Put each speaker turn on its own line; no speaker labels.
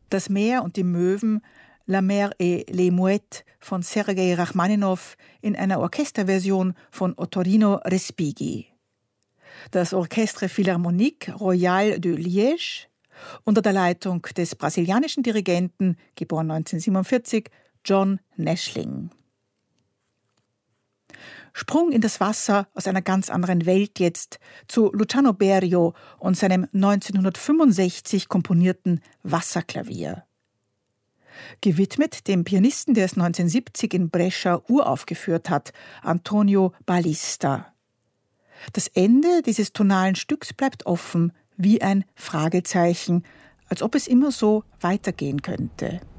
Das Meer und die Möwen, La Mer et les Mouettes von Sergei Rachmaninow in einer Orchesterversion von Ottorino Respighi. Das Orchestre Philharmonique Royal de Liège unter der Leitung des brasilianischen Dirigenten, geboren 1947, John Naschling. Sprung in das Wasser aus einer ganz anderen Welt jetzt zu Luciano Berio und seinem 1965 komponierten Wasserklavier. Gewidmet dem Pianisten, der es 1970 in Brescia uraufgeführt hat, Antonio Balista. Das Ende dieses tonalen Stücks bleibt offen, wie ein Fragezeichen, als ob es immer so weitergehen könnte.